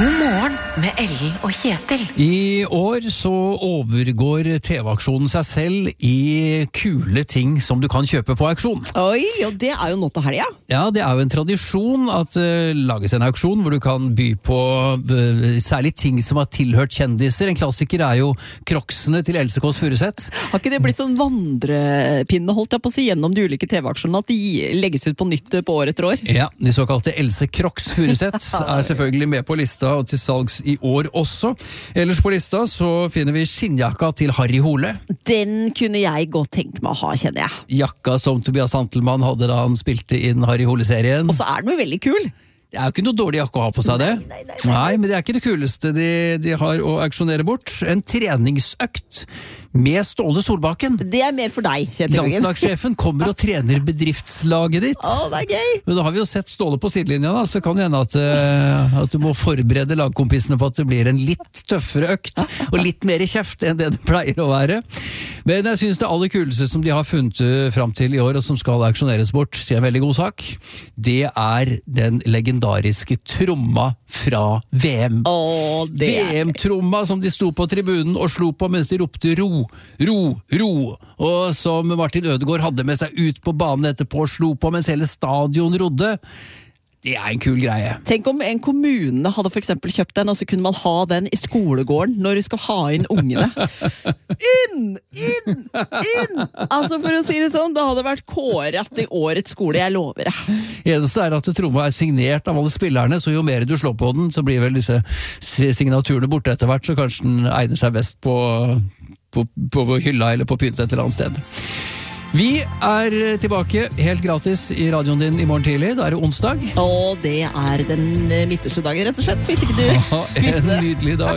God morgen med Ellen og Kjetil. I år så overgår TV-aksjonen seg selv i kule ting som du kan kjøpe på auksjon. Oi, og det jo nå til helga. Ja, det jo en tradisjon at lages en auksjon hvor du kan by på særlig ting som har tilhørt kjendiser. En klassiker jo Crocsene til Else Kåss Furuseth. Har ikke det blitt sånn vandrepinne, holdt jeg på å si, gjennom de ulike TV-aksjonene, at de legges ut på nytt på år etter år? Ja, de såkalte Else Crocs Furuseth selvfølgelig med på lista og til salgs i år også. Ellers på lista så finner vi skinnjakka til Harry Hole. Den kunne jeg godt tenke meg å ha, kjenner jeg. Jakka som Tobias Santelmann hadde da han spilte inn Harry Hole-serien. Og så den jo veldig kul. Det jo ikke noe dårlig jakke å ha på seg det. Nei, men det ikke det kuleste de har å auksjonere bort. En treningsøkt med Ståle Solbakken. Det mer for deg, Kjetil. Landslagssjefen kommer og trener bedriftslaget ditt. Å, det gøy. Men da har vi jo sett Ståle på sidelinja, da, så kan det hende at du må forberede lagkompisene på at det blir en litt tøffere økt, og litt mer kjeft enn det pleier å være. Men jeg synes det aller kuleste som de har funnet fram til i år, og som skal auksjoneres bort til en veldig god sak, det den legendariske tromma fra VM. VM-tromma som de sto på tribunen og slo på mens de ropte ro, ro, ro. Og som Martin Ødegaard hadde med seg ut på banen etterpå og slo på mens hele stadion rodde. Det en kul greie. Tenk om en kommune hadde for eksempel kjøpt den, og så kunne man ha den i skolegården når du skal ha inn ungene. Inn! Altså for å si det sånn, det hadde vært kåret i årets skole, jeg lover det. Eneste at tromma signert av alle spillerne, så jo mer du slår på den, så blir vel disse signaturene borte etter hvert, så kanskje den egner seg best på hylla eller på pynt et eller annet sted. Vi tilbake helt gratis i radioen din i morgen tidlig. Da det onsdag. Og det den midterste dagen, rett og slett, hvis ikke du visste det. En nydelig dag.